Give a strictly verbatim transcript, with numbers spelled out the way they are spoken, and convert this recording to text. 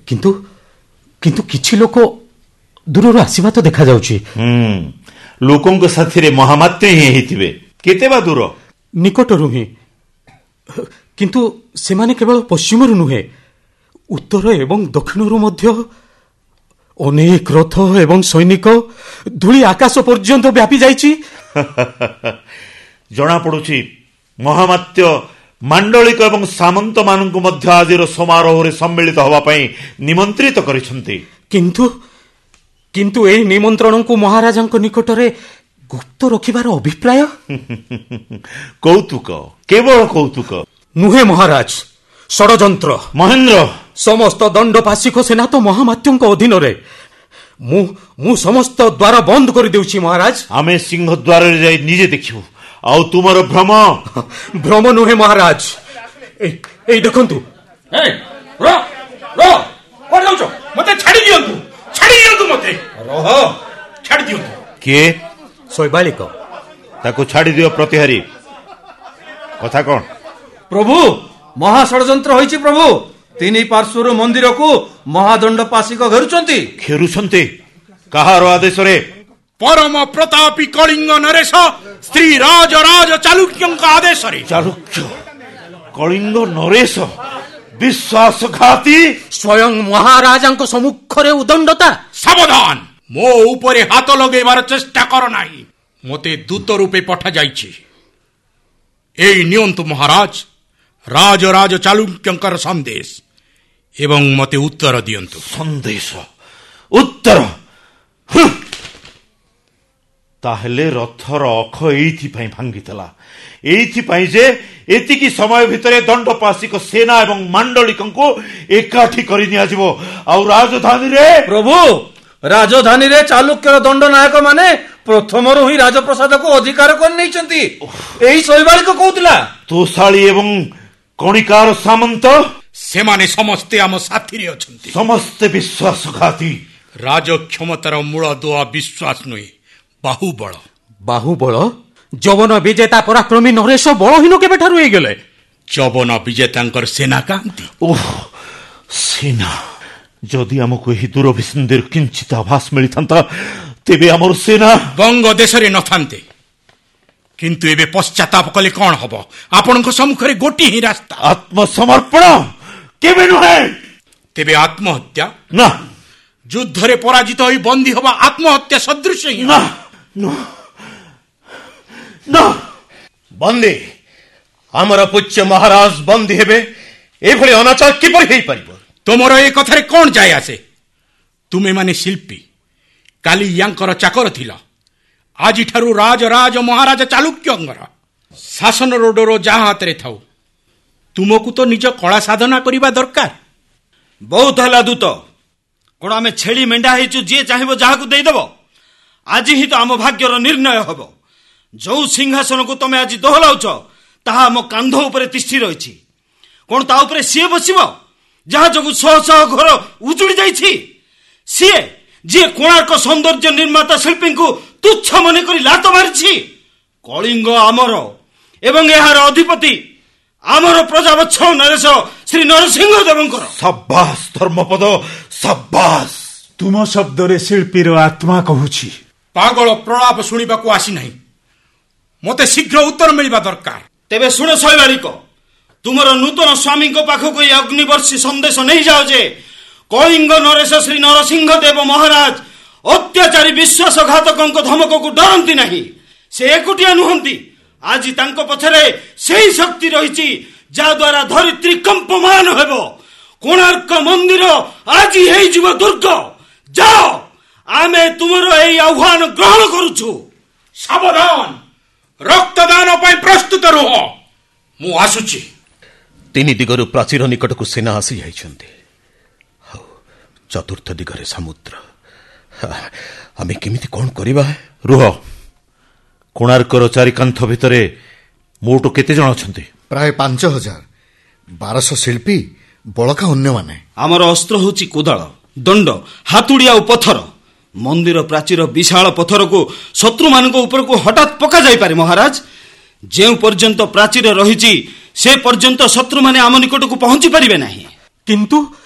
କିନ୍ତୁ କିନ୍ତୁ କିଛି ଲୋକ ଦୂରରୁ ଆସିବା ତ ଦେଖାଯାଉଛି। ଲୋକଙ୍କ ସାଥିରେ ମହାମାତ୍ୟ ହିଁ ହେଇଥିବେ। କେତେ ବା ଦୂର? ନିକଟରୁ ହିଁ, କିନ୍ତୁ ସେମାନେ କେବଳ ପଶ୍ଚିମରୁ ନୁହେଁ, ଉତ୍ତର ଏବଂ ଦକ୍ଷିଣରୁ ମଧ୍ୟ ଅନେକ ରଥ ଏବଂ ସୈନିକ ଧୂଳି ଆକାଶ ପର୍ଯ୍ୟନ୍ତ ବ୍ୟାପି ଯାଇଛି। ଜଣାପଡୁଛି ମହାମାତ୍ୟ ମାଣ୍ଡଳିକ ଏବଂ ସାମନ୍ତ ମାନଙ୍କୁ ମଧ୍ୟ ଆଜିର ସମାରୋହରେ ସମ୍ମିଳିତ ହେବା ପାଇଁ ନିମନ୍ତ୍ରିତ କରିଛନ୍ତି। କିନ୍ତୁ କିନ୍ତୁ ଏହି ନିମନ୍ତ୍ରଣକୁ ମହାରାଜାଙ୍କ ନିକଟରେ ଗୁପ୍ତ ରଖିବାର ଅଭିପ୍ରାୟ? କୌତୁକ, କେବଳ କୌତୁକ। ନୁହେଁ ମହାରାଜ, ଷଡ଼ଯନ୍ତ୍ର। ମହେନ୍ଦ୍ର, ସମସ୍ତ ଦଣ୍ଡପାଶିକ ସେନା ତ ମହାମାତ୍ୟଙ୍କ ଅଧୀନରେ। ମୁଁ ମୁଁ ସମସ୍ତ ଦ୍ୱାର ବନ୍ଦ କରିଦେଉଛି ମହାରାଜ। ଆମେ ସିଂହ ଦ୍ୱାରରେ ଯାଇ ନିଜେ ଦେଖିବୁ। ଆଉ ତୁମର ଭ୍ରମ? ଭ୍ରମ ନୁହେଁ ମହାରାଜ, ଏଇ ଦେଖନ୍ତୁ। ମତେ ଛାଡି ଦିଅନ୍ତୁ, ଛାଡି ଦିଅନ୍ତୁ, ମତେ ରହ, ଛାଡି ଦିଅନ୍ତୁ। କିଏ? ଶୈବାଳିକ। ତାକୁ ଛାଡି ଦିଅ ପ୍ରତିହାରୀ। କଥା କଣ? ପ୍ରଭୁ, ମହା ଷଡ଼ଯନ୍ତ୍ର ହୋଇଛି ପ୍ରଭୁ। ତିନି ପାର୍ଶ୍ୱରୁ ମନ୍ଦିରକୁ ମହାଦଣ୍ଡପାଶିକ ଘେରୁଛନ୍ତି। ଘେରୁଛନ୍ତି? କାହାର ଆଦେଶରେ? ପରମ ପ୍ରତାପୀ କଳିଙ୍ଗ ନରେଶ ଶ୍ରୀ ରାଜ ରାଜ ଚାଲୁକ୍ୟଙ୍କ ଆଦେଶରେ। ଚାଲୁକ୍ୟ? କଳିଙ୍ଗ ନରେଶ ବିଶ୍ୱାସଘାତୀ? ସ୍ୱୟଂ ମହାରାଜାଙ୍କ ସମ୍ମୁଖରେ ଉଦଣ୍ଡତା। ସାବଧାନ, ମୋ ଉପରେ ହାତ ଲଗେଇବାର ଚେଷ୍ଟା କର ନାହିଁ। ମୋତେ ଦୂତ ରୂପେ ପଠାଯାଇଛି। ଏଇ ନିଅନ୍ତୁ ମହାରାଜ ରାଜ ରାଜ ଚାଲୁକ୍ୟଙ୍କର ସନ୍ଦେଶ ଏବଂ ମୋତେ ଉତ୍ତର ଦିଅନ୍ତୁ। ସନ୍ଦେଶ? ଉତ୍ତର? ତାହେଲେ ରଥର ଅଖ ଏଇଥିପାଇଁ ଭାଙ୍ଗିଥିଲା, ଏଇଥିପାଇଁ ଯେ ଏତିକି ସମୟ ଭିତରେ ଦଣ୍ଡପାଶିକ ସେନା ଏବଂ ମାଣ୍ଡଳିକଙ୍କୁ ଏକାଠି କରି ନିଆଯିବ। ଆଉ ରାଜଧାନୀରେ? ପ୍ରଭୁ, ରାଜଧାନୀରେ ଚାଲୁକ୍ୟର ଦଣ୍ଡନାୟକ ମାନେ ପ୍ରଥମରୁ ହିଁ ରାଜପ୍ରସାଦକୁ ଅଧିକାର କରି ନେଇଛନ୍ତି। ଏଇ ଶୈବାଳିକ କହୁଥିଲା। ତୋଷାଳୀ ଏବଂ କଣିକାର ସାମନ୍ତ? ସେମାନେ ସମସ୍ତେ ଆମ ସାଥିରେ ଅଛନ୍ତି। ସମସ୍ତେ ବିଶ୍ୱାସଘାତୀ। ରାଜ କ୍ଷମତାର ମୂଳ ଦୁଆ ବିଶ୍ୱାସ ନୁହେଁ, ବାହୁବଳ। ବାହୁବଳ? ଯବନ ବିଜେତା ପରାକ୍ରମୀ ନରେଶ ବଳହୀନ କେବେଠାରୁ ହେଇଗଲେ? ଯବନ ବିଜେତାଙ୍କର ସେନା କାନ୍ତି। ଓହ, ସେନା! ଯଦି ଆମକୁ ଏହି ଦୂରଭିସନ୍ଧିର କିଞ୍ଚିତ ଆଭାସ ମିଳିଥାନ୍ତା, ତେବେ ଆମର ସେନା ବଙ୍ଗ ଦେଶରେ ନଥାନ୍ତେ। କିନ୍ତୁ ଏବେ ପଶ୍ଚାତାପ କଲେ କଣ ହବ? ଆପଣଙ୍କ ସମ୍ମୁଖରେ ଗୋଟିଏ ହିଁ ରାସ୍ତା। ଆତ୍ମସମର୍ପଣ? କେବେ ନୁହେଁ। ତେବେ ଆତ୍ମହତ୍ୟା? ନା। ଯୁଦ୍ଧରେ ପରାଜିତ ହୋଇ ବନ୍ଦୀ ହବା ଆତ୍ମହତ୍ୟା ସଦୃଶ ହିଁ। ନା ନା। ବନ୍ଦୀ? ଆମର ପୂଜ୍ୟ ମହାରାଜ ବନ୍ଦୀ ହେବେ? ଏଭଳି ଅନାଚାର କିପରି ହେଇପାରିବ? ତୁମର ଏ କଥାରେ କଣ ଯାଏ ଆସେ? ତୁମେ ମାନେ ଶିଳ୍ପୀ, କାଲି ୟାଙ୍କର ଚାକର ଥିଲ, ଆଜିଠାରୁ ରାଜ ରାଜ ମହାରାଜା ଚାଲୁକ୍ୟଙ୍କର ଶାସନର ଡୋର ଯାହା ହାତରେ ଥାଉ, ତୁମକୁ ତ ନିଜ କଳା ସାଧନା କରିବା ଦରକାର। ବହୁତ ହେଲା ଦୂତ। କଣ ଆମେ ଛେଳି ମେଣ୍ଢା ହେଇଛୁ ଯିଏ ଚାହିଁବ ଯାହାକୁ ଦେଇଦେବ? ଆଜି ହିଁ ତ ଆମ ଭାଗ୍ୟର ନିର୍ଣ୍ଣୟ ହେବ। ଯୋଉ ସିଂହାସନକୁ ତମେ ଆଜି ଦୋହଲାଉଛ ତାହା ଆମ କାନ୍ଧ ଉପରେ ତିଷ୍ଠି ରହିଛି। କଣ ତା ଉପରେ ସିଏ ବସିବ ଯାହା ଯୋଗୁଁ ଶହ ଶହ ଘର ଉଜୁଡ଼ି ଯାଇଛି? ସିଏ ଯିଏ କୋଣାର୍କ ସୌନ୍ଦର୍ଯ୍ୟ ନିର୍ମାତା ଶିଳ୍ପୀଙ୍କୁ ତୁଚ୍ଛ ମନେ କରି ଲାତ ମାରିଛି? କଳିଙ୍ଗ ଆମର ଏବଂ ଏହାର ଅଧିପତି ଆମର ପ୍ରଜାବତ୍ସଳ ନରେଶ ଶ୍ରୀ ନରସିଂହ ଦେବଙ୍କର। ସାବାସ ଧର୍ମପଦ, ସାବାସ। ତୁମ ଶବ୍ଦରେ ଶିଳ୍ପୀର ଆତ୍ମା କହୁଛି। ପାଗଳ ପ୍ରଳାପ ଶୁଣିବାକୁ ଆସିନାହିଁ, ମୋତେ ଶୀଘ୍ର ଉତ୍ତର ମିଳିବା ଦରକାର। ତେବେ ଶୁଣ ଶୈବାଳିକ, ତୁମର ନୂତନ ସ୍ୱାମୀଙ୍କ ପାଖକୁ ଏହି ଅଗ୍ନିବର୍ଷୀ ସନ୍ଦେଶ ନେଇଯାଅ ଯେ କଳିଙ୍ଗ ନରେଶ ଶ୍ରୀ ନରସିଂହ ଦେବ ମହାରାଜ ଅତ୍ୟାଚାରୀ ବିଶ୍ୱାସଘାତକଙ୍କ ଧମକକୁ ଡରନ୍ତି ନାହିଁ। ସେ ଏକୁଟିଆ ନୁହନ୍ତି, ଆଜି ତାଙ୍କ ପଛରେ ସେହି ଶକ୍ତି ରହିଛି ଯାହାଦ୍ୱାରା ଧରିତ୍ରୀ କମ୍ପମାନ ହେବ। କୋଣାର୍କ ମନ୍ଦିର ଆଜି ହେଇଯିବ ଦୁର୍ଗ। ଯାଅ, ଆମେ ତୁମର ଏହି ଆହ୍ୱାନ ଗ୍ରହଣ କରୁଛୁ। ସାବଧାନ, ରକ୍ତଦାନ ପାଇଁ ପ୍ରସ୍ତୁତ ରୁହ, ମୁଁ ଆସୁଛି। ତିନି ଦିଗରୁ ପ୍ରାଚୀର ନିକଟକୁ ସେନା ଆସି ଯାଇଛନ୍ତି। ଚତୁର୍ଥ ଦିଗରେ ସମୁଦ୍ର। ଆମେ କେମିତି କଣ କରିବା? ରୁହ। କୋଣାର୍କର ଚାରିକାନ୍ଥ ଭିତରେ ମୋଟ କେତେ ଜଣ ଅଛନ୍ତି? ପ୍ରାୟ ପାଞ୍ଚ ହଜାର। ବାରଶହ ଶିଳ୍ପୀ, ବଳକା ଅନ୍ୟମାନେ। ଆମର ଅସ୍ତ୍ର ହେଉଛି କୋଦାଳ, ଦଣ୍ଡ, ହାତୁଡ଼ି ଆଉ ପଥର। ମନ୍ଦିର ପ୍ରାଚୀର ବିଶାଳ ପଥରକୁ ଶତ୍ରୁମାନଙ୍କ ଉପରକୁ ହଠାତ୍ ପକାଯାଇପାରେ ମହାରାଜ। ଯେଉଁ ପର୍ଯ୍ୟନ୍ତ ପ୍ରାଚୀର ରହିଛି ସେ ପର୍ଯ୍ୟନ୍ତ ଶତ୍ରୁମାନେ ଆମ ନିକଟକୁ ପହଞ୍ଚି ପାରିବେ ନାହିଁ। କିନ୍ତୁ